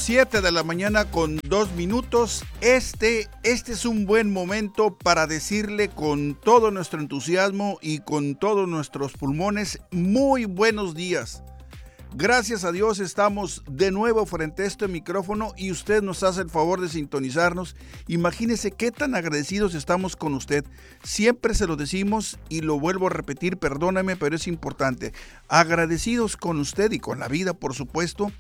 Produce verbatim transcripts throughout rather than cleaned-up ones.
Siete de la mañana con dos minutos. Este, este es un buen momento para decirle con todo nuestro entusiasmo y con todos nuestros pulmones, muy buenos días. Gracias a Dios estamos de nuevo frente a este micrófono y usted nos hace el favor de sintonizarnos. Imagínese qué tan agradecidos estamos con usted. Siempre se lo decimos y lo vuelvo a repetir, perdóname, pero es importante. Agradecidos con usted y con la vida, por supuesto,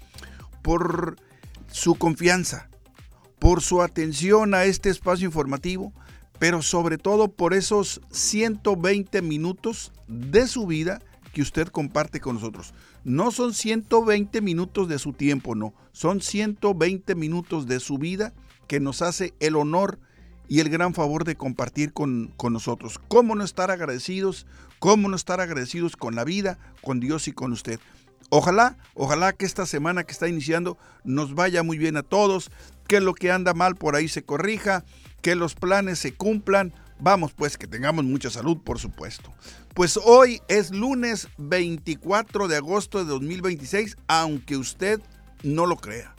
por su confianza, por su atención a este espacio informativo, pero sobre todo por esos ciento veinte minutos de su vida que usted comparte con nosotros. No son ciento veinte minutos de su tiempo, no. Son ciento veinte minutos de su vida que nos hace el honor y el gran favor de compartir con, con nosotros. ¿Cómo no estar agradecidos? ¿Cómo no estar agradecidos con la vida, con Dios y con usted? Ojalá, ojalá que esta semana que está iniciando nos vaya muy bien a todos, que lo que anda mal por ahí se corrija, que los planes se cumplan. Vamos pues, que tengamos mucha salud, por supuesto. Pues hoy es lunes veinticuatro de agosto de dos mil veintiséis, aunque usted no lo crea.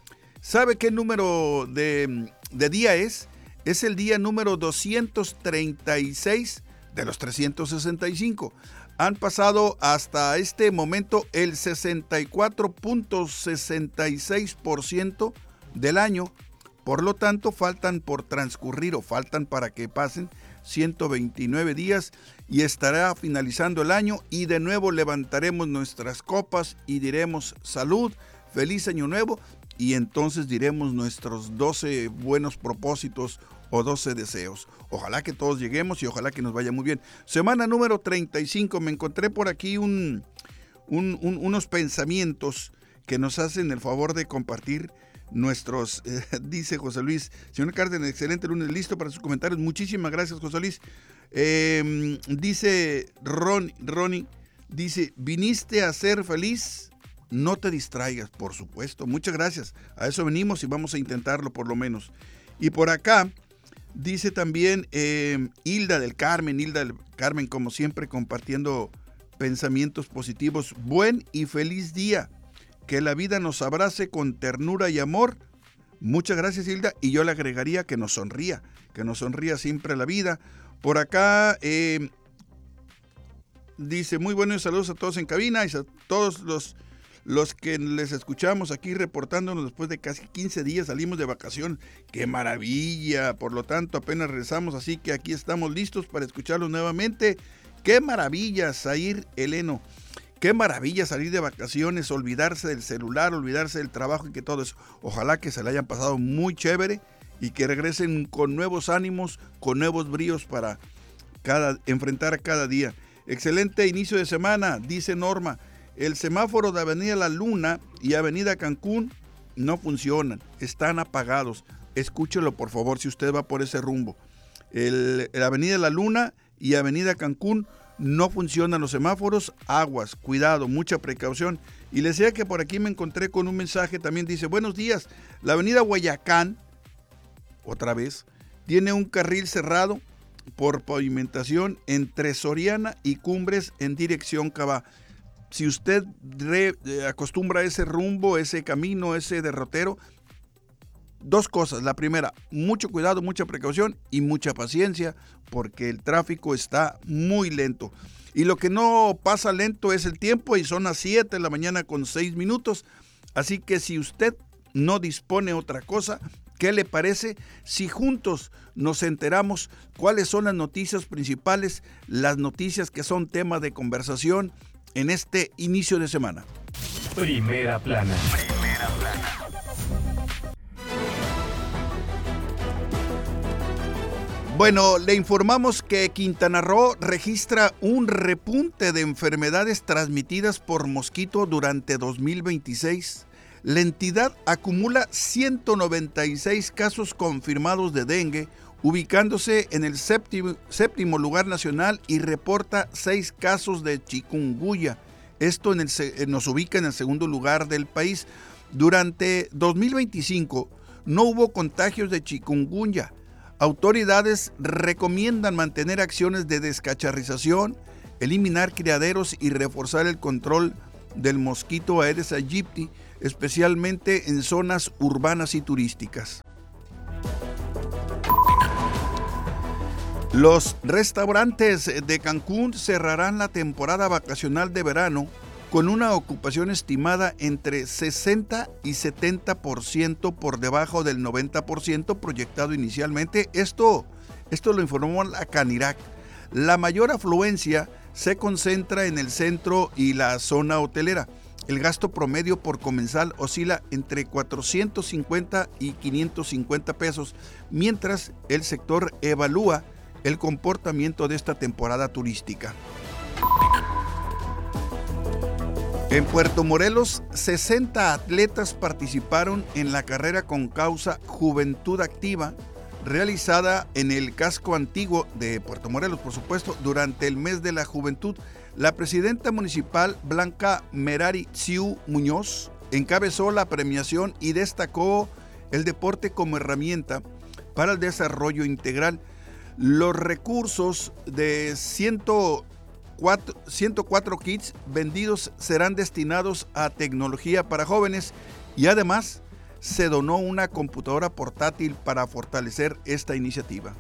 ¿Sabe qué número de, de día es? Es el día número doscientos treinta y seis de los trescientos sesenta y cinco. Han pasado hasta este momento el sesenta y cuatro punto sesenta y seis por ciento del año. Por lo tanto, faltan por transcurrir o faltan para que pasen ciento veintinueve días y estará finalizando el año y de nuevo levantaremos nuestras copas y diremos salud, feliz año nuevo y entonces diremos nuestros doce buenos propósitos o doce deseos. Ojalá que todos lleguemos y ojalá que nos vaya muy bien. Semana número treinta y cinco, me encontré por aquí un, un, un, unos pensamientos que nos hacen el favor de compartir nuestros, eh, dice José Luis. Señor Cárdenas, excelente lunes, listo para sus comentarios. Muchísimas gracias, José Luis. Eh, dice Ron, Ronnie, dice, ¿viniste a ser feliz? No te distraigas, por supuesto. Muchas gracias. A eso venimos y vamos a intentarlo por lo menos. Y por acá, dice también eh, Hilda del Carmen, Hilda del Carmen, como siempre, compartiendo pensamientos positivos. Buen y feliz día. Que la vida nos abrace con ternura y amor. Muchas gracias, Hilda. Y yo le agregaría que nos sonría, que nos sonría siempre la vida. Por acá eh, dice, muy buenos saludos a todos en cabina y a todos los, los que les escuchamos aquí reportándonos después de casi quince días. Salimos de vacación. ¡Qué maravilla! Por lo tanto, apenas regresamos, así que aquí estamos listos para escucharlos nuevamente. ¡Qué maravilla, Zair Heleno! Qué maravilla salir de vacaciones, olvidarse del celular, olvidarse del trabajo y que todo eso. Ojalá que se le hayan pasado muy chévere y que regresen con nuevos ánimos, con nuevos bríos para cada, enfrentar a cada día. Excelente inicio de semana, dice Norma. El semáforo de Avenida La Luna y Avenida Cancún no funcionan, están apagados. Escúchelo por favor si usted va por ese rumbo. El, el Avenida La Luna y Avenida Cancún no funcionan los semáforos, aguas, cuidado, mucha precaución. Y les decía que por aquí me encontré con un mensaje, también dice, buenos días, la avenida Guayacán, otra vez, tiene un carril cerrado por pavimentación entre Soriana y Cumbres en dirección Cabá. Si usted re, eh, acostumbra a ese rumbo, ese camino, ese derrotero, dos cosas. La primera, mucho cuidado, mucha precaución y mucha paciencia porque el tráfico está muy lento. Y lo que no pasa lento es el tiempo y son las siete de la mañana con seis minutos. Así que si usted no dispone otra cosa, ¿qué le parece si juntos nos enteramos cuáles son las noticias principales, las noticias que son tema de conversación en este inicio de semana? Primera plana. Primera plana. Bueno, le informamos que Quintana Roo registra un repunte de enfermedades transmitidas por mosquito durante dos mil veintiséis. La entidad acumula ciento noventa y seis casos confirmados de dengue, ubicándose en el séptimo, séptimo lugar nacional y reporta seis casos de chikungunya. Esto en el, nos ubica en el segundo lugar del país. Durante dos mil veinticinco no hubo contagios de chikungunya. Autoridades recomiendan mantener acciones de descacharrización, eliminar criaderos y reforzar el control del mosquito Aedes aegypti, especialmente en zonas urbanas y turísticas. Los restaurantes de Cancún cerrarán la temporada vacacional de verano con una ocupación estimada entre sesenta y setenta por ciento por debajo del noventa por ciento proyectado inicialmente. Esto, esto lo informó la Canirac. La mayor afluencia se concentra en el centro y la zona hotelera. El gasto promedio por comensal oscila entre cuatrocientos cincuenta y quinientos cincuenta pesos, mientras el sector evalúa el comportamiento de esta temporada turística. En Puerto Morelos, sesenta atletas participaron en la carrera con causa Juventud Activa, realizada en el casco antiguo de Puerto Morelos, por supuesto, durante el mes de la juventud. La presidenta municipal, Blanca Merari Tsiu Muñoz, encabezó la premiación y destacó el deporte como herramienta para el desarrollo integral. Los recursos de ciento cuatro kits vendidos serán destinados a tecnología para jóvenes y además se donó una computadora portátil para fortalecer esta iniciativa.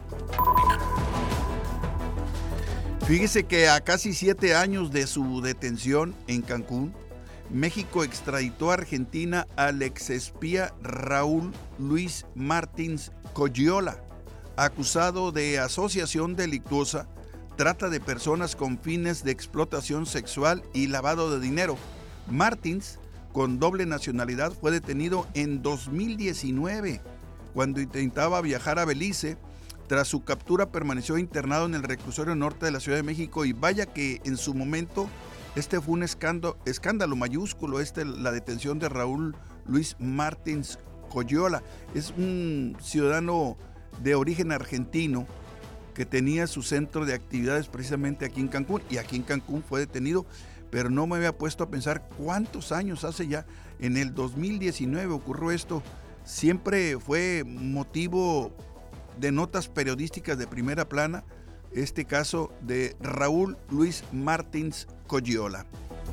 Fíjese que a casi siete años de su detención en Cancún, México extraditó a Argentina al exespía Raúl Luis Martins Coggiola, acusado de asociación delictuosa, trata de personas con fines de explotación sexual y lavado de dinero. Martins, con doble nacionalidad, fue detenido en dos mil diecinueve, cuando intentaba viajar a Belice. Tras su captura permaneció internado en el reclusorio norte de la Ciudad de México y vaya que en su momento este fue un escándalo, escándalo mayúsculo, este, la detención de Raúl Luis Martins Coggiola. Es un ciudadano de origen argentino que tenía su centro de actividades precisamente aquí en Cancún, y aquí en Cancún fue detenido, pero no me había puesto a pensar cuántos años hace ya. En el dos mil diecinueve ocurrió esto. Siempre fue motivo de notas periodísticas de primera plana este caso de Raúl Luis Martins Coggiola.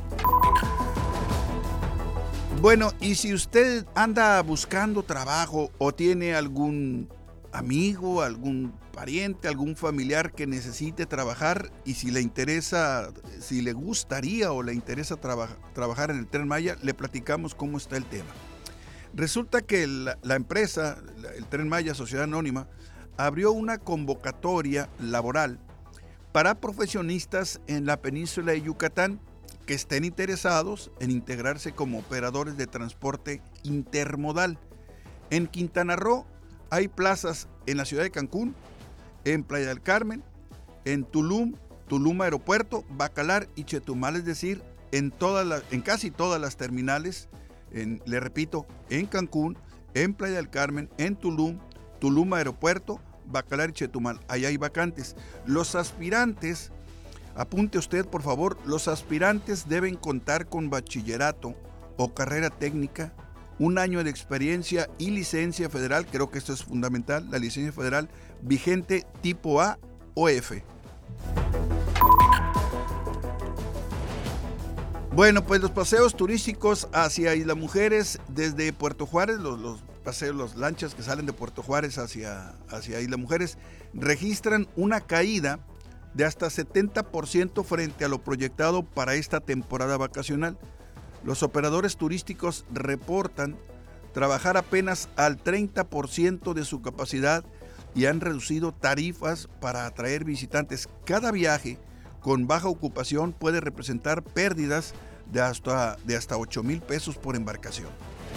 Bueno, y si usted anda buscando trabajo o tiene algún amigo, algún pariente, algún familiar que necesite trabajar, y si le interesa, si le gustaría o le interesa traba, trabajar en el Tren Maya, le platicamos cómo está el tema. Resulta que la, la empresa, el Tren Maya Sociedad Anónima, abrió una convocatoria laboral para profesionistas en la península de Yucatán que estén interesados en integrarse como operadores de transporte intermodal. En Quintana Roo hay plazas en la ciudad de Cancún, en Playa del Carmen, en Tulum, Tulum Aeropuerto, Bacalar y Chetumal, es decir, en, todas las, en casi todas las terminales, en, le repito, en Cancún, en Playa del Carmen, en Tulum, Tulum Aeropuerto, Bacalar y Chetumal. Ahí hay vacantes. Los aspirantes, apunte usted por favor, los aspirantes deben contar con bachillerato o carrera técnica, un año de experiencia y licencia federal, creo que esto es fundamental, la licencia federal vigente tipo A o F. Bueno, pues los paseos turísticos hacia Isla Mujeres desde Puerto Juárez, los, los paseos, las lanchas que salen de Puerto Juárez hacia, hacia Isla Mujeres, registran una caída de hasta setenta por ciento frente a lo proyectado para esta temporada vacacional. Los operadores turísticos reportan trabajar apenas al treinta por ciento de su capacidad y han reducido tarifas para atraer visitantes. Cada viaje con baja ocupación puede representar pérdidas de hasta, de hasta ocho mil pesos por embarcación.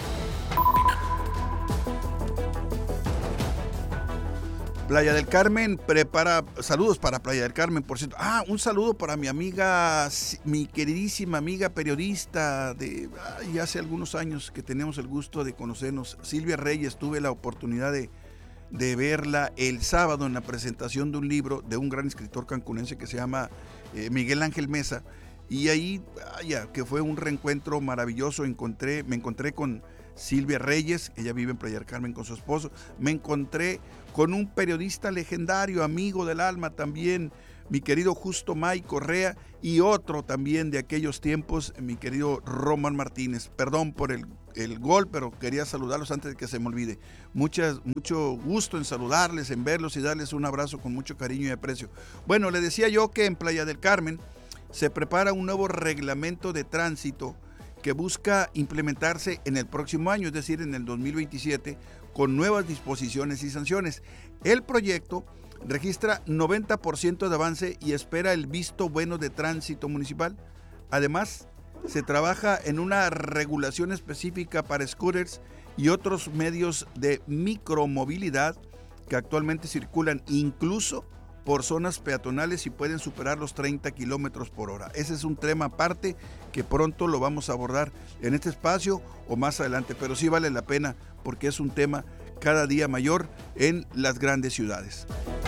Playa del Carmen prepara, saludos para Playa del Carmen, por cierto. Ah, un saludo para mi amiga, mi queridísima amiga periodista de ay, hace algunos años que tenemos el gusto de conocernos, Silvia Reyes. Tuve la oportunidad de, de verla el sábado en la presentación de un libro de un gran escritor cancunense que se llama eh, Miguel Ángel Mesa, y ahí, vaya, que fue un reencuentro maravilloso. Encontré, me encontré con Silvia Reyes, ella vive en Playa del Carmen con su esposo. Me encontré con un periodista legendario, amigo del alma también, mi querido Justo May Correa y otro también de aquellos tiempos, mi querido Román Martínez. Perdón por el, el gol, pero quería saludarlos antes de que se me olvide. Muchas, mucho gusto en saludarles, en verlos y darles un abrazo con mucho cariño y aprecio. Bueno, le decía yo que en Playa del Carmen se prepara un nuevo reglamento de tránsito que busca implementarse en el próximo año, es decir, en el dos mil veintisiete, con nuevas disposiciones y sanciones. El proyecto registra noventa por ciento de avance y espera el visto bueno de tránsito municipal. Además, se trabaja en una regulación específica para scooters y otros medios de micromovilidad que actualmente circulan incluso por zonas peatonales y pueden superar los treinta kilómetros por hora. Ese es un tema aparte que pronto lo vamos a abordar en este espacio o más adelante, pero sí vale la pena porque es un tema cada día mayor en las grandes ciudades.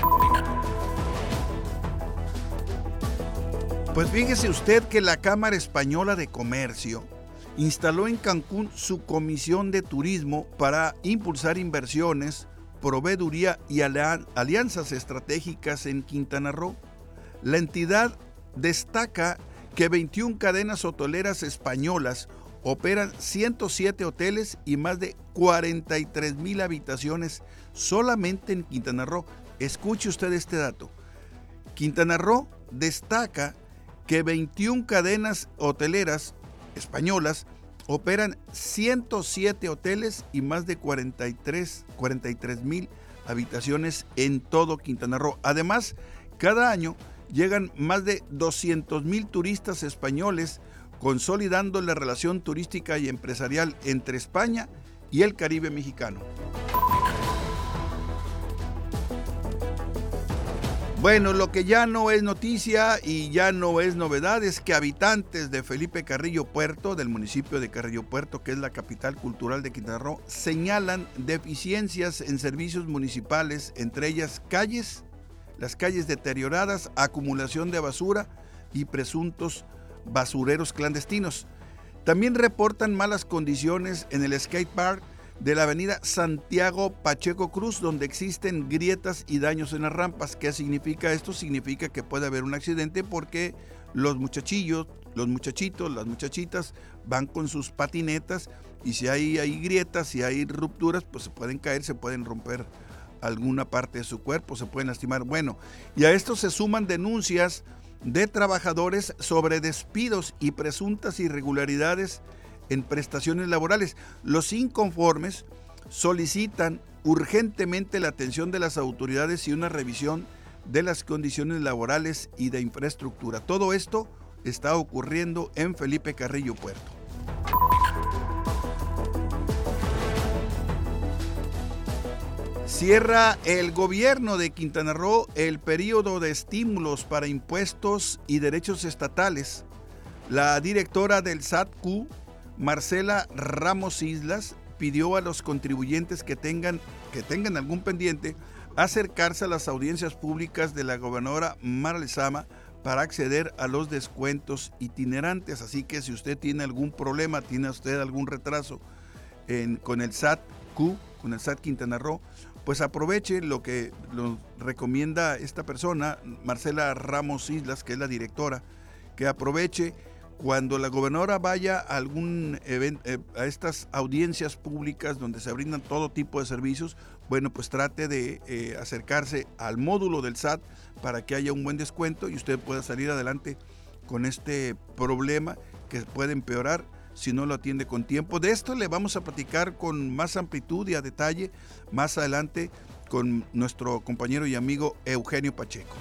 Pues fíjese usted que la Cámara Española de Comercio instaló en Cancún su comisión de turismo para impulsar inversiones, proveeduría y alianzas estratégicas en Quintana Roo. La entidad destaca que veintiuna cadenas hoteleras españolas operan ciento siete hoteles y más de cuarenta y tres mil habitaciones solamente en Quintana Roo. Escuche usted este dato. Quintana Roo destaca que veintiuna cadenas hoteleras españolas operan ciento siete hoteles y más de cuarenta y tres mil habitaciones en todo Quintana Roo. Además, cada año llegan más de doscientos mil turistas españoles, consolidando la relación turística y empresarial entre España y el Caribe mexicano. Bueno, lo que ya no es noticia y ya no es novedad es que habitantes de Felipe Carrillo Puerto, del municipio de Carrillo Puerto, que es la capital cultural de Quintana Roo, señalan deficiencias en servicios municipales, entre ellas calles, las calles deterioradas, acumulación de basura y presuntos basureros clandestinos. También reportan malas condiciones en el skate park de la avenida Santiago Pacheco Cruz, donde existen grietas y daños en las rampas. ¿Qué significa esto? Significa que puede haber un accidente porque los muchachillos, los muchachitos, las muchachitas van con sus patinetas y si hay, hay grietas, si hay rupturas, pues se pueden caer, se pueden romper alguna parte de su cuerpo, se pueden lastimar. Bueno, y a esto se suman denuncias de trabajadores sobre despidos y presuntas irregularidades en prestaciones laborales. Los inconformes solicitan urgentemente la atención de las autoridades y una revisión de las condiciones laborales y de infraestructura. Todo esto está ocurriendo en Felipe Carrillo Puerto. Cierra el gobierno de Quintana Roo el periodo de estímulos para impuestos y derechos estatales. La directora del S A T C U, Marcela Ramos Islas, pidió a los contribuyentes que tengan, que tengan algún pendiente acercarse a las audiencias públicas de la gobernadora Mara Lezama para acceder a los descuentos itinerantes. Así que si usted tiene algún problema, tiene usted algún retraso en, con el S A T C U, con el S A T Quintana Roo, pues aproveche lo que lo recomienda esta persona, Marcela Ramos Islas, que es la directora, que aproveche cuando la gobernadora vaya a algún evento, eh, a estas audiencias públicas donde se brindan todo tipo de servicios, bueno, pues trate de eh, acercarse al módulo del S A T para que haya un buen descuento y usted pueda salir adelante con este problema que puede empeorar si no lo atiende con tiempo. De esto le vamos a platicar con más amplitud y a detalle más adelante con nuestro compañero y amigo Eugenio Pacheco.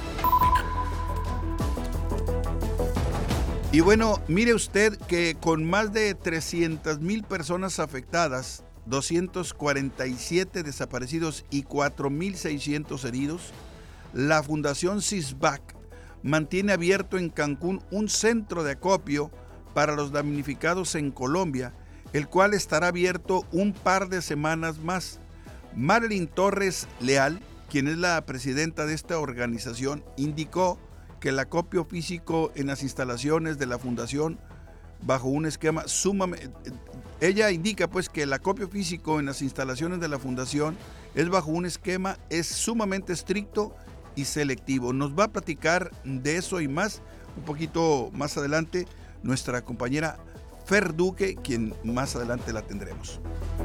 Y bueno, mire usted que con más de trescientas mil personas afectadas, doscientos cuarenta y siete desaparecidos y cuatro mil seiscientos heridos, la Fundación CISBAC mantiene abierto en Cancún un centro de acopio para los damnificados en Colombia, el cual estará abierto un par de semanas más. Marilyn Torres Leal, quien es la presidenta de esta organización, indicó que el acopio físico en las instalaciones de la fundación bajo un esquema sumamente... Ella indica pues que el acopio físico en las instalaciones de la fundación es bajo un esquema es sumamente estricto y selectivo. Nos va a platicar de eso y más un poquito más adelante nuestra compañera Fer Duque, quien más adelante la tendremos.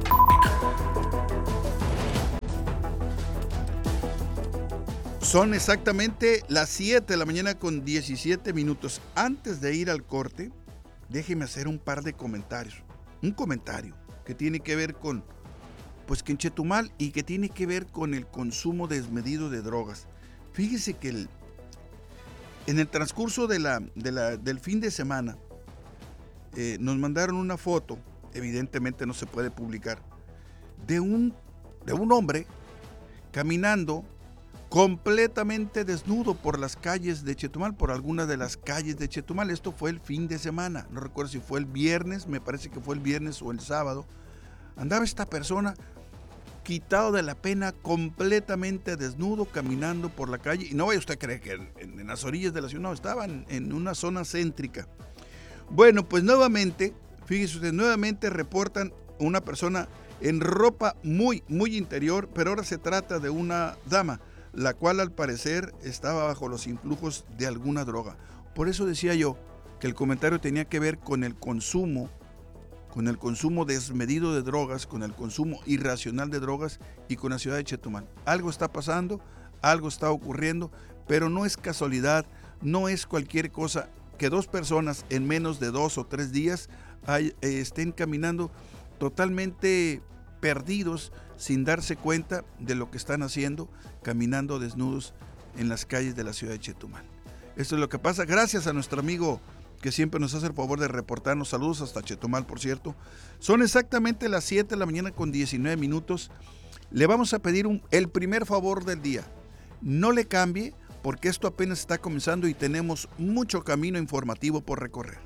Son exactamente las siete de la mañana con diecisiete minutos. Antes de ir al corte, déjeme hacer un par de comentarios. Un comentario que tiene que ver con, pues que en Chetumal y que tiene que ver con el consumo desmedido de drogas. Fíjese que el, en el transcurso de la, de la, del fin de semana eh, nos mandaron una foto, evidentemente no se puede publicar, de un, de un hombre caminando completamente desnudo por las calles de Chetumal, por algunas de las calles de Chetumal. Esto fue el fin de semana, no recuerdo si fue el viernes, me parece que fue el viernes o el sábado. Andaba esta persona quitado de la pena, completamente desnudo, caminando por la calle. Y no vaya usted a creer que en, en, en las orillas de la ciudad, no, estaban en una zona céntrica. Bueno, pues nuevamente, fíjese usted, nuevamente reportan una persona en ropa muy, muy interior, pero ahora se trata de una dama, la cual al parecer estaba bajo los influjos de alguna droga. Por eso decía yo que el comentario tenía que ver con el consumo, con el consumo desmedido de drogas, con el consumo irracional de drogas y con la ciudad de Chetumal. Algo está pasando, algo está ocurriendo, pero no es casualidad, no es cualquier cosa que dos personas en menos de dos o tres días hay, eh, estén caminando totalmente perdidos, sin darse cuenta de lo que están haciendo, caminando desnudos en las calles de la ciudad de Chetumal. Esto es lo que pasa, gracias a nuestro amigo que siempre nos hace el favor de reportarnos. Saludos hasta Chetumal, por cierto. Son exactamente las siete de la mañana con diecinueve minutos. Le vamos a pedir un, el primer favor del día. No le cambie, porque esto apenas está comenzando y tenemos mucho camino informativo por recorrer.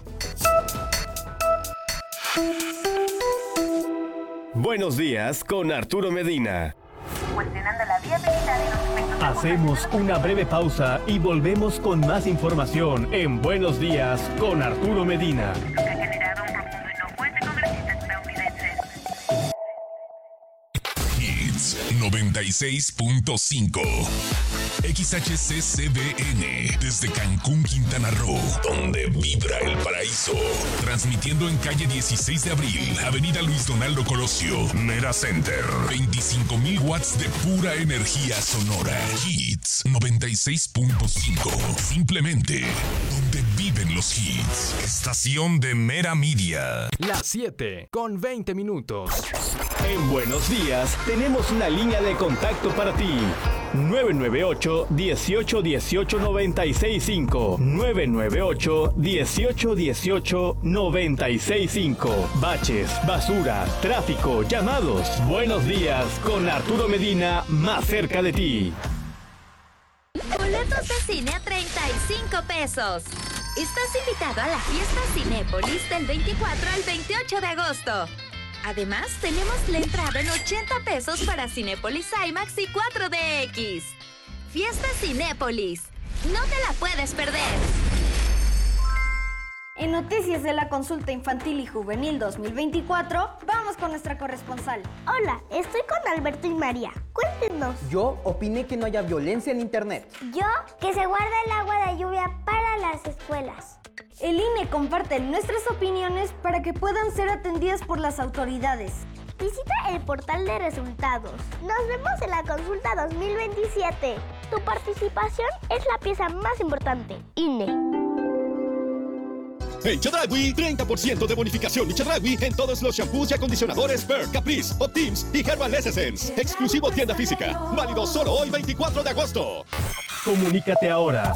Buenos días con Arturo Medina. Cuestionando la viabilidad de los efectos. Hacemos una breve pausa y volvemos con más información en Buenos días con Arturo Medina. Que ha generado un profundo enojo entre congresistas estadounidenses. Hits noventa y seis punto cinco. X H C C B N desde Cancún, Quintana Roo, donde vibra el paraíso. Transmitiendo en calle dieciséis de abril, avenida Luis Donaldo Colosio, Mera Center. veinticinco mil watts de pura energía sonora. Hits noventa y seis punto cinco. Simplemente donde viven los hits. Estación de Mera Media. Las siete con veinte minutos. En Buenos días tenemos una línea de contacto para ti. nueve nueve ocho, dieciocho, dieciocho, noventa y seis cinco. nueve nueve ocho, dieciocho, dieciocho, noventa y seis cinco. Baches, basura, tráfico, llamados. Buenos días con Arturo Medina, más cerca de ti. Boletos de cine a treinta y cinco pesos. Estás invitado a la fiesta Cinépolis del veinticuatro al veintiocho de agosto. Además, tenemos la entrada en ochenta pesos para Cinépolis IMAX y cuatro D X. Fiesta Cinépolis. No te la puedes perder. En noticias de la consulta infantil y juvenil dos mil veinticuatro, vamos con nuestra corresponsal. Hola, estoy con Alberto y María. Cuéntenos. Yo opiné que no haya violencia en internet. Yo, que se guarda el agua de lluvia para las escuelas. El I N E comparte nuestras opiniones para que puedan ser atendidas por las autoridades. Visita el portal de resultados. Nos vemos en la consulta dos mil veintisiete. Tu participación es la pieza más importante. I N E. En Chedraui, treinta por ciento de bonificación y Chedraui en todos los shampoos y acondicionadores Pearl, Caprice, Optims y Herbal Essence. Exclusivo tienda física. Válido solo hoy, veinticuatro de agosto. Comunícate ahora.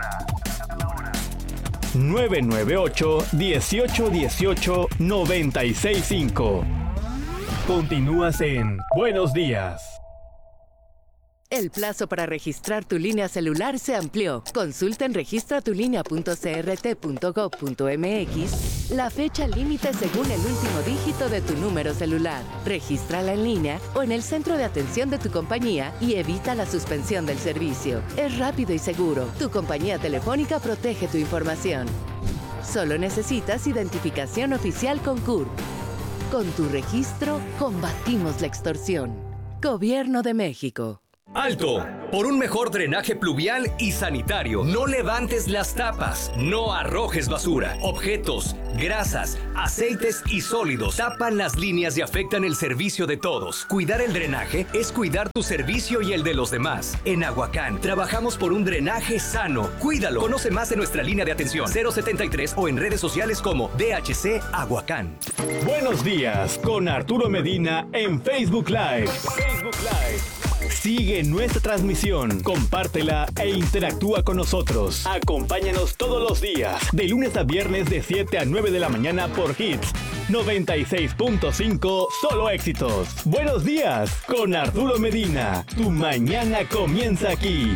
nueve nueve ocho, dieciocho, dieciocho, noventa y seis cinco. Continúas en Buenos Días. El plazo para registrar tu línea celular se amplió. Consulta en registra tu línea punto c r t punto gov punto m x la fecha límite según el último dígito de tu número celular. Regístrala en línea o en el centro de atención de tu compañía y evita la suspensión del servicio. Es rápido y seguro. Tu compañía telefónica protege tu información. Solo necesitas identificación oficial con C U R P. Con tu registro, combatimos la extorsión. Gobierno de México. ¡Alto! Por un mejor drenaje pluvial y sanitario, no levantes las tapas, no arrojes basura, objetos, grasas, aceites y sólidos tapan las líneas y afectan el servicio de todos. Cuidar el drenaje es cuidar tu servicio y el de los demás. En Aguacán, trabajamos por un drenaje sano. Cuídalo. Conoce más en nuestra línea de atención cero setenta y tres o en redes sociales como D H C Aguacán. Buenos días con Arturo Medina en Facebook Live. Facebook Live. Sigue nuestra transmisión, compártela e interactúa con nosotros. Acompáñanos todos los días, de lunes a viernes de siete a nueve de la mañana por Hits noventa y seis punto cinco, solo éxitos. Buenos días con Arturo Medina. Tu mañana comienza aquí.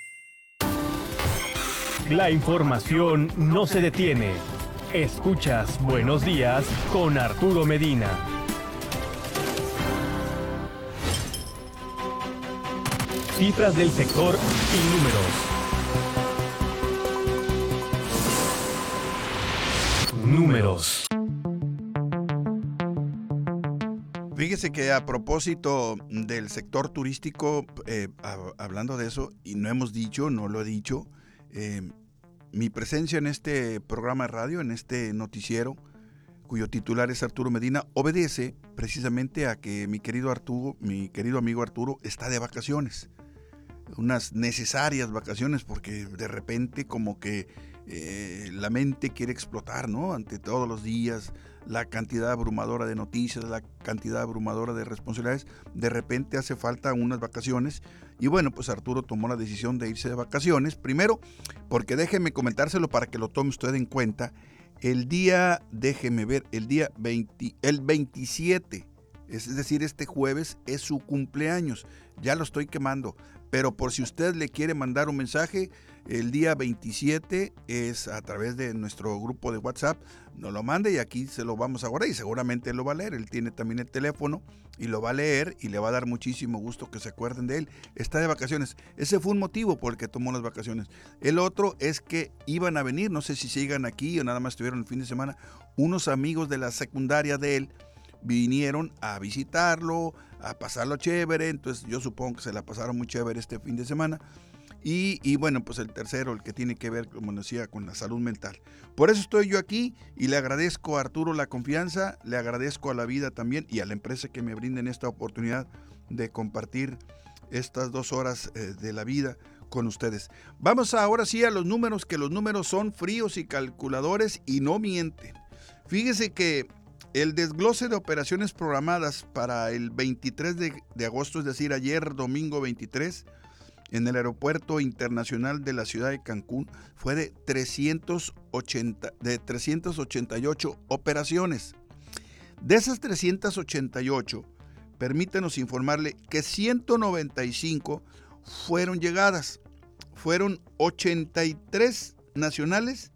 La información no se detiene. Escuchas Buenos días con Arturo Medina. Cifras del sector y números. Números. Fíjese que a propósito del sector turístico, eh, hablando de eso, y no hemos dicho, no lo he dicho, eh, mi presencia en este programa de radio, en este noticiero, cuyo titular es Arturo Medina, obedece precisamente a que mi querido Arturo, mi querido amigo Arturo, está de vacaciones. Unas necesarias vacaciones, porque de repente como que eh, la mente quiere explotar, ¿no? Ante todos los días, la cantidad abrumadora de noticias, la cantidad abrumadora de responsabilidades, de repente hace falta unas vacaciones. Y bueno, pues Arturo tomó la decisión de irse de vacaciones, primero porque déjeme comentárselo para que lo tome usted en cuenta. El día, déjeme ver, el día veinte, el veintisiete, es decir, este jueves es su cumpleaños. Ya lo estoy quemando, pero por si usted le quiere mandar un mensaje, el día veintisiete es a través de nuestro grupo de WhatsApp, nos lo manda y aquí se lo vamos a guardar y seguramente él lo va a leer. Él tiene también el teléfono y lo va a leer y le va a dar muchísimo gusto que se acuerden de él. Está de vacaciones. Ese fue un motivo por el que tomó las vacaciones. El otro es que iban a venir, no sé si sigan aquí o nada más estuvieron el fin de semana, unos amigos de la secundaria de él vinieron a visitarlo, a pasarlo chévere, entonces yo supongo que se la pasaron muy chévere este fin de semana. Y, y bueno, pues el tercero, el que tiene que ver, como decía, con la salud mental. Por eso estoy yo aquí y le agradezco a Arturo la confianza, le agradezco a la vida también y a la empresa que me brinden esta oportunidad de compartir estas dos horas eh, de la vida con ustedes. Vamos ahora sí a los números, que los números son fríos y calculadores y no mienten. Fíjese que el desglose de operaciones programadas para el veintitrés de, de agosto, es decir, ayer domingo veintitrés, en el Aeropuerto Internacional de la Ciudad de Cancún, fue de trescientas ochenta, de trescientas ochenta y ocho operaciones. De esas trescientas ochenta y ocho, permítanos informarle que ciento noventa y cinco fueron llegadas. Fueron ochenta y tres nacionales,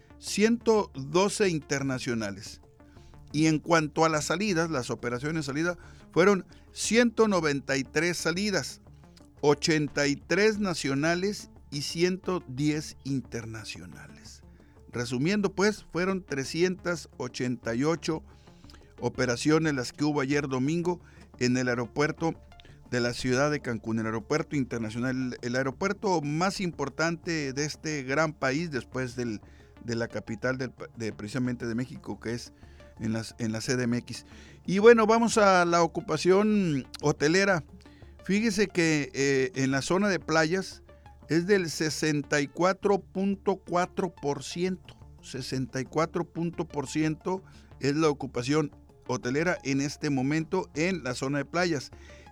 ciento doce internacionales. Y en cuanto a las salidas, las operaciones de salida, fueron ciento noventa y tres salidas, ochenta y tres nacionales y ciento diez internacionales. Resumiendo, pues, fueron trescientas ochenta y ocho operaciones las que hubo ayer domingo en el aeropuerto de la ciudad de Cancún, el aeropuerto internacional, el aeropuerto más importante de este gran país después del, de la capital del, de, precisamente de México, que es en, las, en la C D M X. Y bueno, vamos a la ocupación hotelera. Fíjese que eh, en la zona de playas es del sesenta y cuatro punto cuatro por ciento. sesenta y cuatro punto por ciento es la ocupación hotelera en este momento en la zona de playas.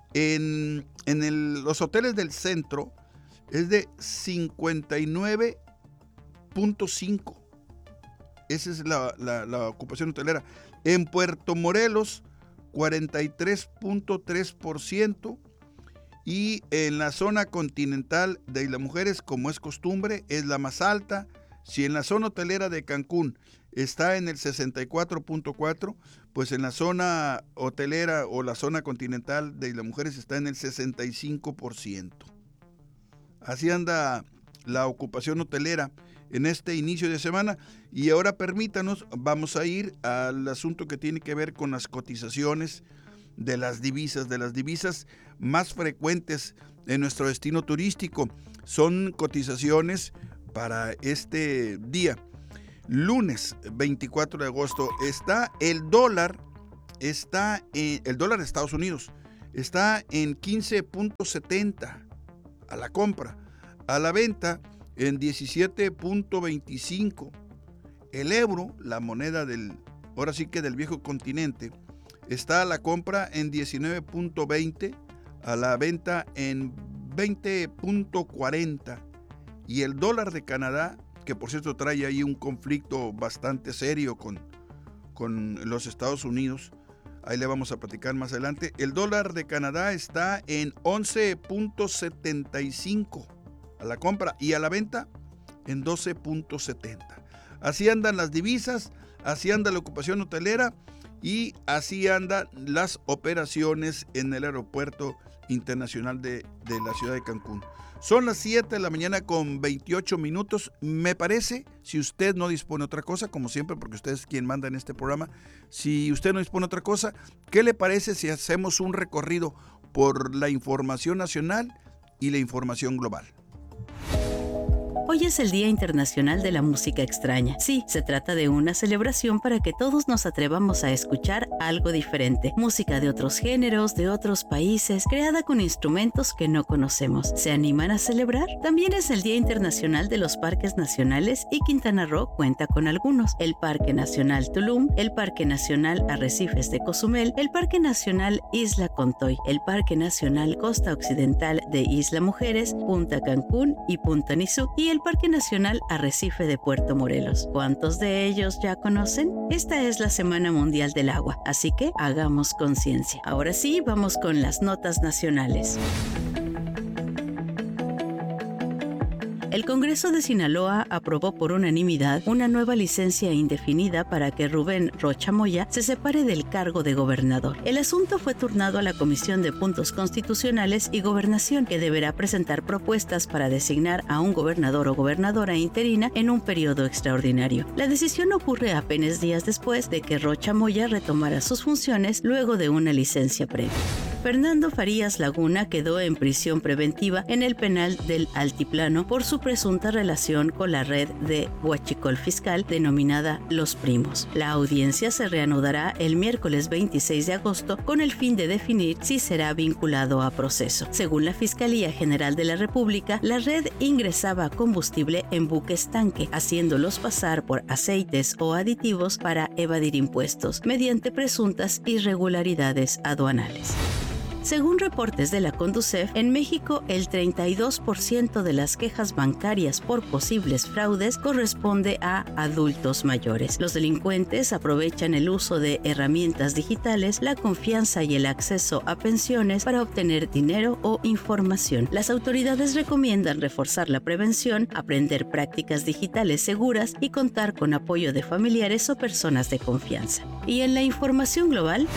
En, en el, los hoteles del centro es de cincuenta y nueve punto cinco. Esa es la, la, la ocupación hotelera. En Puerto Morelos, cuarenta y tres punto tres por ciento. Y en la zona continental de Isla Mujeres, como es costumbre, es la más alta. Si en la zona hotelera de Cancún está en el sesenta y cuatro punto cuatro, pues en la zona hotelera o la zona continental de Isla Mujeres está en el sesenta y cinco por ciento. Así anda la ocupación hotelera en este inicio de semana. Y ahora permítanos, vamos a ir al asunto que tiene que ver con las cotizaciones de las divisas, de las divisas más frecuentes en nuestro destino turístico. Son cotizaciones para este día. Lunes veinticuatro de agosto está el dólar, está en, el dólar de Estados Unidos, está en quince punto setenta a la compra, a la venta en diecisiete punto veinticinco. El euro, la moneda del, ahora sí que del viejo continente, está a la compra en diecinueve punto veinte, a la venta en veinte punto cuarenta. Y el dólar de Canadá, que por cierto trae ahí un conflicto bastante serio con, con los Estados Unidos, ahí le vamos a platicar más adelante. El dólar de Canadá está en once punto setenta y cinco a la compra y a la venta en doce punto setenta. Así andan las divisas, así anda la ocupación hotelera y así andan las operaciones en el aeropuerto internacional de, de la ciudad de Cancún. Son las siete de la mañana con veintiocho minutos. Me parece, si usted no dispone otra cosa, como siempre, porque usted es quien manda en este programa, si usted no dispone otra cosa, ¿qué le parece si hacemos un recorrido por la información nacional y la información global? Hoy es el Día Internacional de la Música Extraña. Sí, se trata de una celebración para que todos nos atrevamos a escuchar algo diferente. Música de otros géneros, de otros países, creada con instrumentos que no conocemos. ¿Se animan a celebrar? También es el Día Internacional de los Parques Nacionales y Quintana Roo cuenta con algunos. El Parque Nacional Tulum, el Parque Nacional Arrecifes de Cozumel, el Parque Nacional Isla Contoy, el Parque Nacional Costa Occidental de Isla Mujeres, Punta Cancún y Punta Nizuc y el Parque Nacional Arrecife de Puerto Morelos. ¿Cuántos de ellos ya conocen? Esta es la Semana Mundial del Agua, así que hagamos conciencia. Ahora sí, vamos con las notas nacionales. El Congreso de Sinaloa aprobó por unanimidad una nueva licencia indefinida para que Rubén Rocha Moya se separe del cargo de gobernador. El asunto fue turnado a la Comisión de Puntos Constitucionales y Gobernación, que deberá presentar propuestas para designar a un gobernador o gobernadora interina en un periodo extraordinario. La decisión ocurre apenas días después de que Rocha Moya retomara sus funciones luego de una licencia previa. Fernando Farías Laguna quedó en prisión preventiva en el penal del Altiplano por su presunta relación con la red de huachicol fiscal denominada Los Primos. La audiencia se reanudará el miércoles veintiséis de agosto con el fin de definir si será vinculado a proceso. Según la Fiscalía General de la República, la red ingresaba combustible en buques tanque, haciéndolos pasar por aceites o aditivos para evadir impuestos mediante presuntas irregularidades aduanales. Según reportes de la Conducef, en México el treinta y dos por ciento de las quejas bancarias por posibles fraudes corresponde a adultos mayores. Los delincuentes aprovechan el uso de herramientas digitales, la confianza y el acceso a pensiones para obtener dinero o información. Las autoridades recomiendan reforzar la prevención, aprender prácticas digitales seguras y contar con apoyo de familiares o personas de confianza. Y en la información global,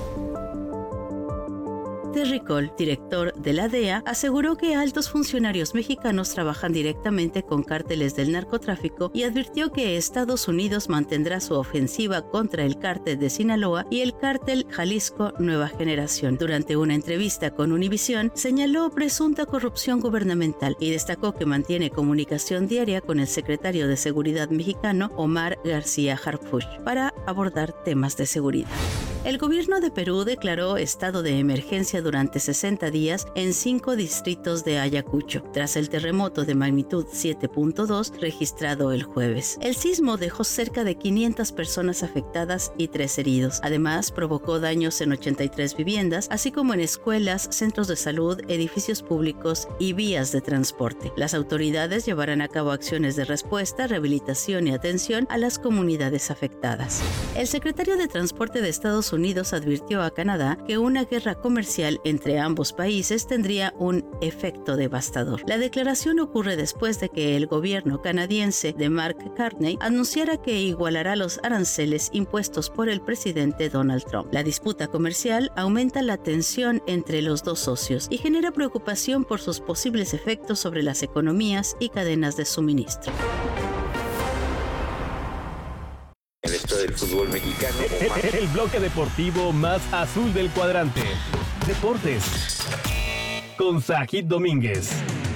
Terry Cole, director de la D E A, aseguró que altos funcionarios mexicanos trabajan directamente con cárteles del narcotráfico y advirtió que Estados Unidos mantendrá su ofensiva contra el cártel de Sinaloa y el cártel Jalisco Nueva Generación. Durante una entrevista con Univisión, señaló presunta corrupción gubernamental y destacó que mantiene comunicación diaria con el secretario de Seguridad mexicano, Omar García Harfuch, para abordar temas de seguridad. El gobierno de Perú declaró estado de emergencia durante sesenta días en cinco distritos de Ayacucho, tras el terremoto de magnitud siete punto dos registrado el jueves. El sismo dejó cerca de quinientas personas afectadas y tres heridos. Además, provocó daños en ochenta y tres viviendas, así como en escuelas, centros de salud, edificios públicos y vías de transporte. Las autoridades llevarán a cabo acciones de respuesta, rehabilitación y atención a las comunidades afectadas. El secretario de Transporte de Estados Unidos advirtió a Canadá que una guerra comercial entre ambos países tendría un efecto devastador. La declaración ocurre después de que el gobierno canadiense de Mark Carney anunciara que igualará los aranceles impuestos por el presidente Donald Trump. La disputa comercial aumenta la tensión entre los dos socios y genera preocupación por sus posibles efectos sobre las economías y cadenas de suministro. En esto del fútbol fútbol mexicano. El, el bloque deportivo más azul del cuadrante. Deportes. Con Sajid Domínguez.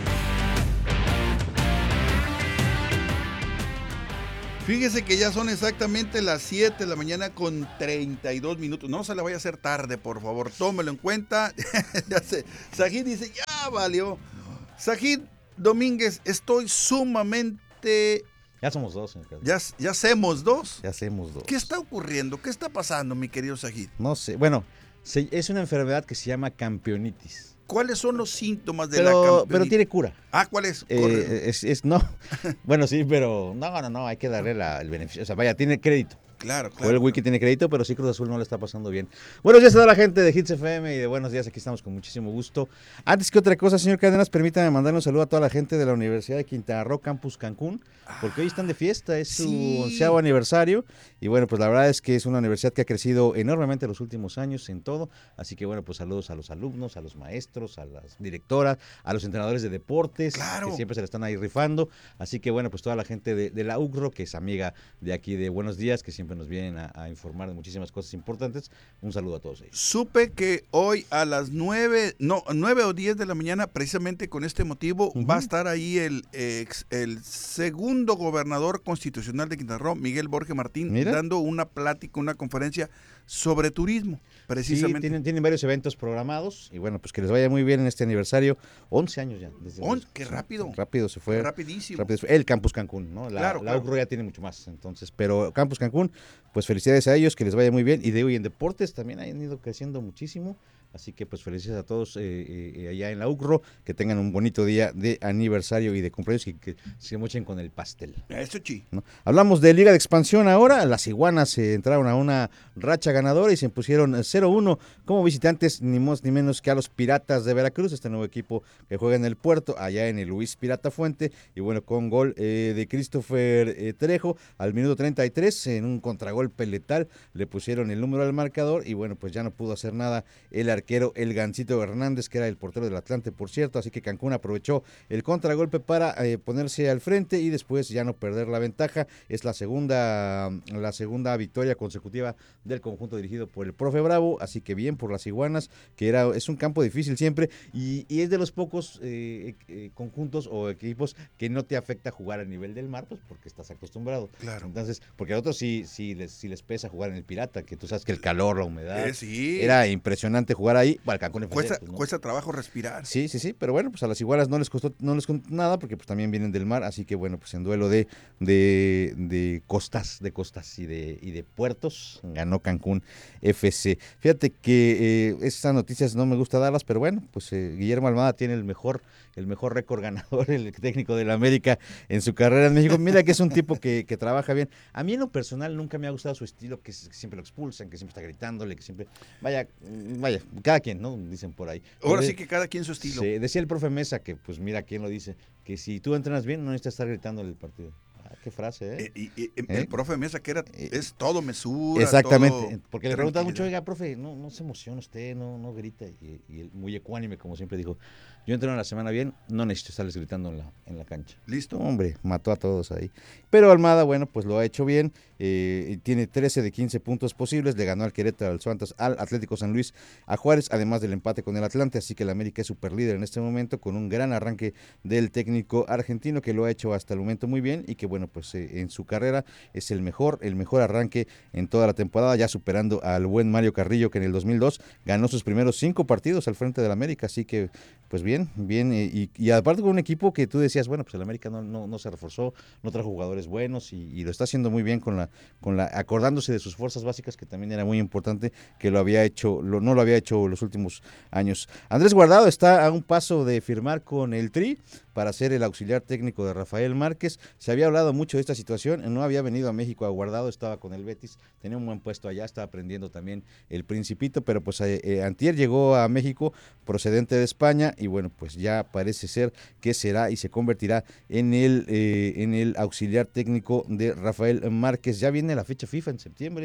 Fíjese que ya son exactamente las siete de la mañana con treinta y dos minutos. No se le vaya a hacer tarde, por favor. Tómelo en cuenta. Ya sé. Sajid dice, ya valió. Sajid Domínguez, estoy sumamente... Ya somos dos, señor Carlos. ¿Ya, ya hacemos dos? Ya hacemos dos. ¿Qué está ocurriendo? ¿Qué está pasando, mi querido Sajid? No sé. Bueno, se, es una enfermedad que se llama campeonitis. ¿Cuáles son los síntomas de pero, la campeonitis? Pero tiene cura. Ah, ¿cuál es? Eh, es, es? No. Bueno, sí, pero no, no, no, hay que darle la, el beneficio. O sea, vaya, tiene crédito. Claro, claro. Fue el wiki tiene crédito, pero sí Cruz Azul no le está pasando bien. Buenos días a toda la gente de Hits F M y de Buenos Días, aquí estamos con muchísimo gusto. Antes que otra cosa, señor Cárdenas, permítame mandarle un saludo a toda la gente de la Universidad de Quintana Roo, Campus Cancún, porque hoy están de fiesta, es su sí. onceavo aniversario, y bueno, pues la verdad es que es una universidad que ha crecido enormemente en los últimos años en todo, así que bueno, pues saludos a los alumnos, a los maestros, a las directoras, a los entrenadores de deportes, claro. que siempre se la están ahí rifando, así que bueno, pues toda la gente de, de la U C R O, que es amiga de aquí de Buenos Días, que siempre nos vienen a, a informar de muchísimas cosas importantes. Un saludo a todos ellos. Supe que hoy a las nueve, no, nueve o diez de la mañana, precisamente con este motivo, uh-huh. va a estar ahí el, ex, el segundo gobernador constitucional de Quintana Roo, Miguel Borges Martín, Mira. dando una plática, una conferencia sobre turismo, precisamente. Sí, tienen, tienen varios eventos programados y bueno, pues que les vaya muy bien en este aniversario. once años ya. Desde once, qué rápido. Rápido se fue. Rapidísimo. Rápido se fue. El Campus Cancún, ¿no? La, claro, la claro. U C R O ya tiene mucho más, entonces, pero Campus Cancún, pues felicidades a ellos, que les vaya muy bien. Y de hoy en deportes también han ido creciendo muchísimo. Así que pues felicidades a todos eh, eh, allá en la U C R O, que tengan un bonito día de aniversario y de cumpleaños y que se mochen con el pastel. Eso sí. ¿No? Hablamos de Liga de Expansión ahora, las Iguanas se eh, entraron a una racha ganadora y se impusieron cero uno como visitantes, ni más ni menos que a los Piratas de Veracruz, este nuevo equipo que juega en el Puerto, allá en el Luis Pirata Fuente, y bueno, con gol eh, de Christopher eh, Trejo al minuto treinta y tres, en un contragolpe letal, le pusieron el número al marcador y bueno, pues ya no pudo hacer nada el arquero. Arquero el Gancito Hernández, que era el portero del Atlante, por cierto, así que Cancún aprovechó el contragolpe para eh, ponerse al frente y después ya no perder la ventaja. Es la segunda la segunda victoria consecutiva del conjunto dirigido por el profe Bravo, así que bien por las Iguanas, que era es un campo difícil siempre y, y es de los pocos eh, eh, conjuntos o equipos que no te afecta jugar a nivel del mar, pues porque estás acostumbrado. Claro. Entonces, porque a otros sí, sí, les, sí les pesa jugar en el Pirata, que tú sabes que el calor, la humedad, eh, sí. era impresionante jugar ahí. Bueno, Cancún cuesta, pues, ¿no? cuesta trabajo respirar. Sí, sí, sí, pero bueno, pues a las Iguanas no les costó, no les costó nada porque pues también vienen del mar, así que bueno, pues en duelo de, de, de costas, de costas y de, y de puertos, ganó Cancún F C. Fíjate que eh, estas noticias no me gusta darlas, pero bueno, pues eh, Guillermo Almada tiene el mejor, el mejor récord ganador, el técnico del América en su carrera en México. Mira que es un tipo que, que trabaja bien. A mí en lo personal nunca me ha gustado su estilo, que, que siempre lo expulsan, que siempre está gritándole, que siempre, vaya, vaya, cada quien, ¿no? Dicen por ahí. Ahora Pero, sí que cada quien su estilo. Sí, decía el profe Mesa que, pues mira, quién lo dice, que si tú entrenas bien, no necesitas estar gritándole el partido. Ah, qué frase, ¿eh? eh y, y, ¿Eh? El profe Mesa, que era, es todo mesura. Exactamente, todo porque le preguntan mucho, oiga, profe, no, no se emociona usted, no, no grita, y, y él, muy ecuánime, como siempre dijo, yo entreno la semana bien, no necesito estarles gritando en la, en la cancha. Listo. Hombre, mató a todos ahí. Pero Almada, bueno, pues lo ha hecho bien, eh, tiene trece de quince puntos posibles, le ganó al Querétaro, al Santos, al Atlético San Luis, a Juárez, además del empate con el Atlante, así que el América es super líder en este momento, con un gran arranque del técnico argentino, que lo ha hecho hasta el momento muy bien, y que bueno, pues eh, en su carrera es el mejor, el mejor arranque en toda la temporada, ya superando al buen Mario Carrillo, que en el dos mil dos ganó sus primeros cinco partidos al frente del América, así que pues bien, bien, eh, y, y aparte con un equipo que tú decías, bueno, pues el América no, no, no se reforzó, no trajo jugadores buenos y, y lo está haciendo muy bien con la, con la, acordándose de sus fuerzas básicas, que también era muy importante, que lo había hecho, lo, no lo había hecho los últimos años. Andrés Guardado está a un paso de firmar con el Tri para ser el auxiliar técnico de Rafael Márquez. Se había hablado mucho de esta situación, no había venido a México a Guardado, estaba con el Betis, tenía un buen puesto allá, estaba aprendiendo también el Principito, pero pues eh, eh, antier llegó a México procedente de España y bueno, pues ya parece ser que será y se convertirá en el, eh, en el auxiliar técnico de Rafael Márquez. Ya viene la fecha FIFA en septiembre,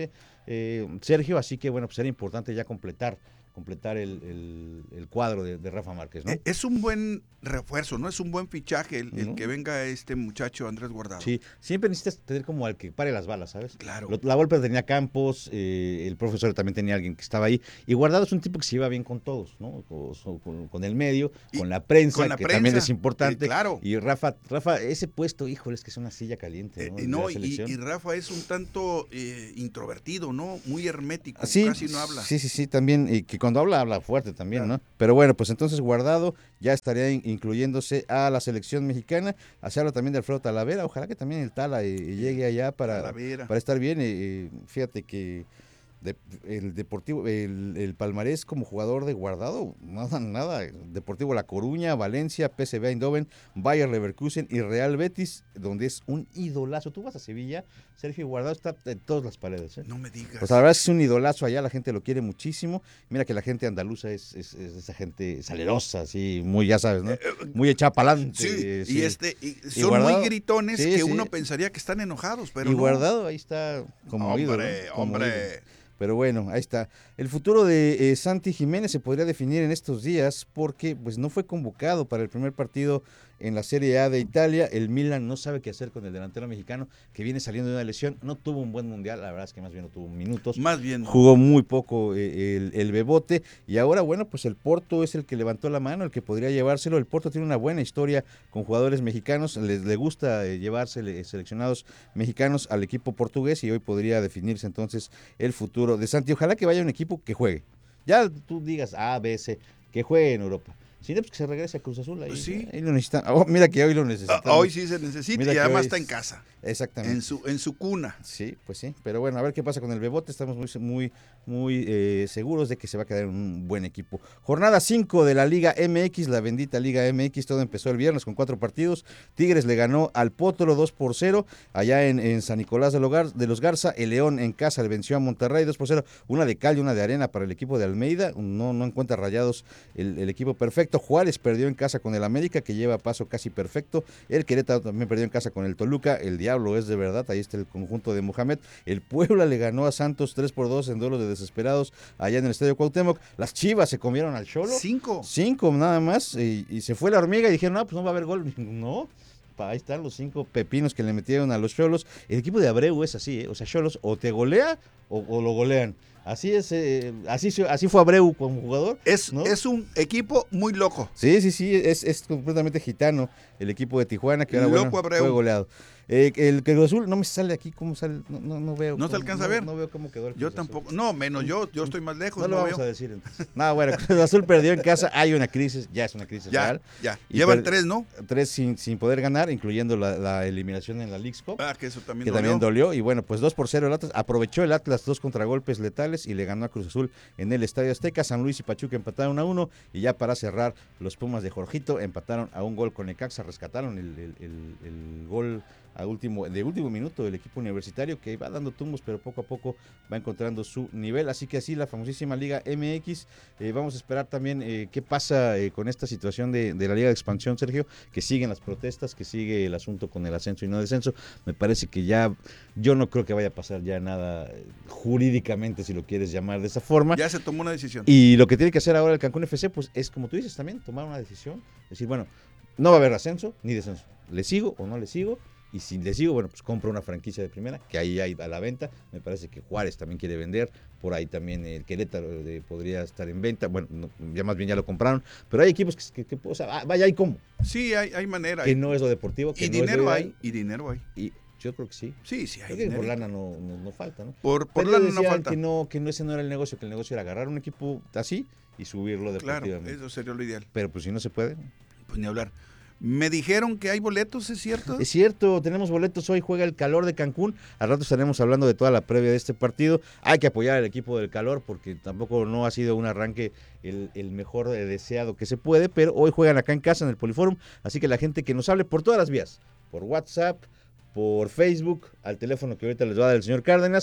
eh, Sergio, así que bueno, pues era importante ya completar completar el, el, el cuadro de, de Rafa Márquez, ¿no? Es un buen refuerzo, ¿no? Es un buen fichaje el, el ¿no? que venga este muchacho Andrés Guardado. Sí, siempre necesitas tener como al que pare las balas, ¿sabes? Claro. Lo, la Volpe tenía Campos, eh, el profesor también tenía alguien que estaba ahí, y Guardado es un tipo que se lleva bien con todos, ¿no? Con, con, con el medio, y con la prensa, con la que prensa, también es importante. Eh, claro. Y Rafa, Rafa, ese puesto, híjole, es que es una silla caliente, ¿no? Eh, no y, y Rafa es un tanto eh, introvertido, ¿no? Muy hermético, sí, casi no habla. Sí, sí, sí, también, y que cuando habla, habla fuerte también, claro. ¿no? Pero bueno, pues entonces Guardado ya estaría in, incluyéndose a la selección mexicana. Se habla también de Alfredo Talavera, ojalá que también el Tala eh, llegue allá para, para estar bien. Eh, fíjate que de, el Deportivo, el, el palmarés como jugador de Guardado, nada, nada. Deportivo La Coruña, Valencia, P S V Eindhoven, Bayer Leverkusen y Real Betis, donde es un idolazo. Tú vas a Sevilla, Sergio Guardado está en todas las paredes. ¿eh? No me digas. Pues la verdad es que es un idolazo allá, la gente lo quiere muchísimo. Mira que la gente andaluza es, es, es esa gente salerosa, así, muy, ya sabes, ¿no? Muy echada para adelante. Sí, eh, sí. y este, y y son Guardado, muy gritones sí, que sí. uno pensaría que están enojados, pero y no. Guardado ahí está como hombre, ídolo. ¿no? Como hombre. ídolo. Pero bueno, ahí está. El futuro de eh, Santi Jiménez se podría definir en estos días porque pues no fue convocado para el primer partido en la Serie A de Italia. El Milan no sabe qué hacer con el delantero mexicano que viene saliendo de una lesión. No tuvo un buen mundial, la verdad es que más bien no tuvo minutos. Más bien. Jugó muy poco eh, el, el Bebote y ahora bueno, pues el Porto es el que levantó la mano, el que podría llevárselo. El Porto tiene una buena historia con jugadores mexicanos, les le gusta eh, llevarse eh, seleccionados mexicanos al equipo portugués y hoy podría definirse entonces el futuro de Santi. Ojalá que vaya un equipo que juegue. Ya tú digas A, B, C, que juegue en Europa. Si no, pues que se regrese a Cruz Azul. Ahí, sí. ahí lo necesitan. Oh, mira que hoy lo necesitamos. Hoy sí se necesita mira y además hoy... está en casa. Exactamente. En su, en su cuna. Sí, pues sí. Pero bueno, a ver qué pasa con el Bebote. Estamos muy, muy, muy eh, seguros de que se va a quedar en un buen equipo. Jornada cinco de la Liga M X, la bendita Liga M X. Todo empezó el viernes con cuatro partidos. Tigres le ganó al Potro dos por cero. Allá en, en San Nicolás de, Logar, de los Garza. El León en casa le venció a Monterrey dos por cero. Una de cal y una de arena para el equipo de Almeida. No, no encuentra rayados el, el equipo perfecto. Juárez perdió en casa con el América, que lleva paso casi perfecto. El Querétaro también perdió en casa con el Toluca. El diablo es de verdad, ahí está el conjunto de Mohamed. El Puebla le ganó a Santos tres por dos en duelo de desesperados allá en el Estadio Cuauhtémoc. Las Chivas se comieron al Cholo. Cinco. Cinco nada más. Y, y se fue la hormiga y dijeron, no, pues no va a haber gol. No. Ahí están los cinco pepinos que le metieron a los Cholos. El equipo de Abreu es así, ¿eh? O sea, Cholos o te golea o, o lo golean. Así es, eh, así, así fue Abreu como jugador. Es, ¿no? es un equipo muy loco. Sí, sí, sí, es, es completamente gitano el equipo de Tijuana, que ahora loco bueno, Abreu. fue goleado. Eh, el Cruz Azul no me sale aquí cómo sale, no, no, no veo. ¿No cómo, se alcanza no, a ver? No veo cómo quedó el Cruz Yo Azul. tampoco, no, menos yo, yo estoy más lejos. No lo no vamos veo. a decir entonces. No, bueno, Cruz Azul perdió en casa, hay una crisis, ya es una crisis ya, real. Ya, Y llevan per- tres, ¿no? Tres sin, sin poder ganar, incluyendo la, la eliminación en la Leagues Cup. Ah, que eso también que dolió. también dolió, y bueno, pues dos por cero el Atlas, aprovechó el Atlas dos contragolpes letales y le ganó a Cruz Azul en el Estadio Azteca. San Luis y Pachuca empataron a uno, y ya para cerrar, los Pumas de Jorgito empataron a un gol con Necaxa, rescataron el, el, el, el gol a último, de último minuto del equipo universitario, que va dando tumbos, pero poco a poco va encontrando su nivel. Así que así la famosísima Liga M X. Eh, vamos a esperar también eh, qué pasa eh, con esta situación de, de la Liga de Expansión, Sergio, que siguen las protestas, que sigue el asunto con el ascenso y no descenso. Me parece que ya, yo no creo que vaya a pasar ya nada eh, jurídicamente, si lo quieres llamar de esa forma. Ya se tomó una decisión. Y lo que tiene que hacer ahora el Cancún F C, pues es como tú dices también, tomar una decisión, decir, bueno, no va a haber ascenso ni descenso. ¿Le sigo o no le sigo? Y si le sigo, bueno, pues compro una franquicia de primera, que ahí hay a la venta. Me parece que Juárez también quiere vender, por ahí también el Querétaro eh, podría estar en venta. Bueno, no, ya más bien ya lo compraron, pero hay equipos que, que, que o sea, vaya, hay cómo. Sí, hay, hay manera. Que no es lo deportivo. Que y no dinero es lo hay, ideal. y dinero hay. Y yo creo que sí. Sí, sí hay creo que dinero. por lana no, no, no falta, ¿no? Por, por pero lana no falta. Que no, que no, ese no era el negocio, que el negocio era agarrar un equipo así y subirlo Claro, deportivamente. eso sería lo ideal. Pero pues si no se puede. Pues ni hablar. Me dijeron que hay boletos, ¿es cierto? Es cierto, tenemos boletos hoy, juega el Calor de Cancún. Al rato estaremos hablando de toda la previa de este partido. Hay que apoyar al equipo del Calor porque tampoco no ha sido un arranque el, el mejor deseado que se puede, pero hoy juegan acá en casa en el Poliforum, así que la gente que nos hable por todas las vías, por WhatsApp, por Facebook, al teléfono que ahorita les va a dar el señor Cárdenas,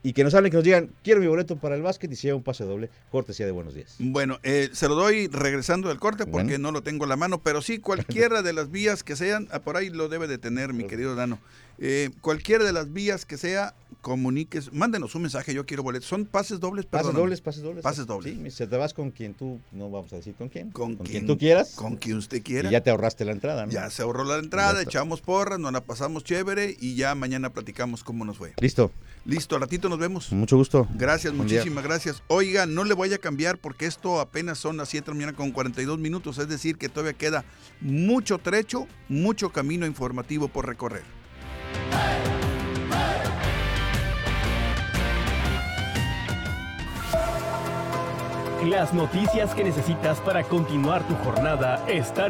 y que nos hablen, que nos digan, quiero mi boleto para el básquet y si hay un pase doble, cortesía de Buenos Días. Bueno, eh, se lo doy regresando del corte porque Bueno. no lo tengo a la mano, pero sí, cualquiera de las vías que sean, ah, por ahí lo debe de tener mi querido Dano. Eh, cualquiera de las vías que sea, comuniques, mándenos un mensaje, yo quiero boletos. ¿Son pases dobles? Pases Perdóname. dobles, pases dobles. Pases dobles. Sí, si te vas con quien tú, no vamos a decir con quién, con, con quien, quien tú quieras. Con quien usted quiera. Y ya te ahorraste la entrada, ¿no? Ya se ahorró la entrada, echamos porras, nos la pasamos chévere y ya mañana platicamos cómo nos fue. Listo. Listo, al ratito nos vemos. Con mucho gusto. Gracias, Buen día. muchísimas gracias. Oiga, no le voy a cambiar porque esto apenas son las siete de la mañana con cuarenta y dos minutos, es decir, que todavía queda mucho trecho, mucho camino informativo por recorrer. Las noticias que necesitas para continuar tu jornada están